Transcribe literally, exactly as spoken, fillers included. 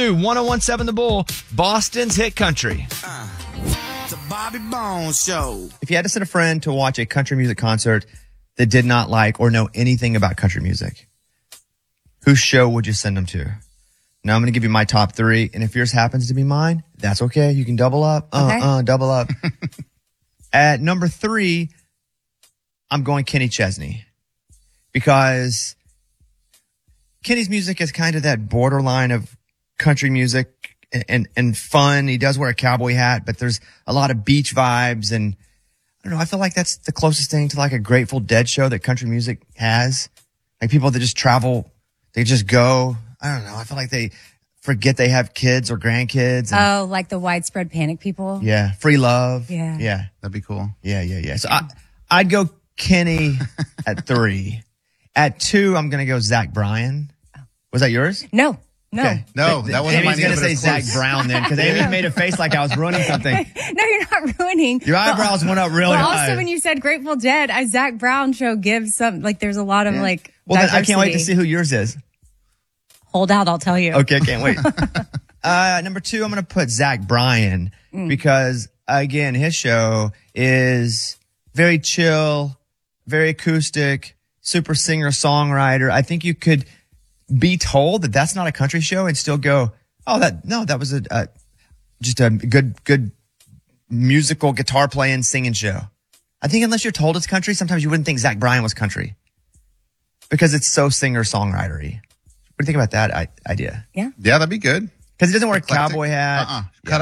new one oh one point seven The Bull, Boston's hit country. Uh, the Bobby Bones Show. If you had to send a friend to watch a country music concert that did not like or know anything about country music, whose show would you send them to? Now I'm going to give you my top three, and if yours happens to be mine, that's okay. You can double up. Uh, Okay. uh, double up. At number three, I'm going Kenny Chesney, because Kenny's music is kind of that borderline of country music and, and, and fun. He does wear a cowboy hat, but there's a lot of beach vibes, and I don't know. I feel like that's the closest thing to like a Grateful Dead show that country music has. Like people that just travel, they just go. I don't know. I feel like they forget they have kids or grandkids. And, Oh, like the widespread panic people? yeah. Free love. Yeah. Yeah. That'd be cool. Yeah. Yeah. Yeah. So I, I'd go Kenny at three. At two, I'm going to go Zach Bryan. Was that yours? No, no. Okay. No, that wasn't mine Amy's going to either, but say it's Zach close. Brown then, because Amy made a face like I was ruining something. No, you're not ruining. Your eyebrows went up really But high. also when you said Grateful Dead, I Zach Brown show gives some, like there's a lot of like well, then I can't wait to diversity. see who yours is. Hold out, I'll tell you. Okay, I can't wait. uh, number two, I'm going to put Zach Bryan because, again, his show is very chill, very acoustic, super singer-songwriter. I think you could be told that that's not a country show and still go, oh, that no, that was a, a just a good, good musical guitar playing, singing show. I think unless you're told it's country, sometimes you wouldn't think Zach Bryan was country because it's so singer-songwritery. What do you think about that I- idea? Yeah. Yeah, that'd be good. Because he doesn't wear a Eclectic. cowboy hat. Uh-uh. Yeah. Cut